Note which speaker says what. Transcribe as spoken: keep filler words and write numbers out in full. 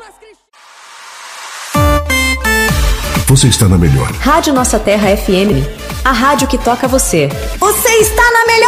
Speaker 1: Você está na melhor.
Speaker 2: Rádio Nossa Terra F M, a rádio que toca você.
Speaker 3: Você está na melhor.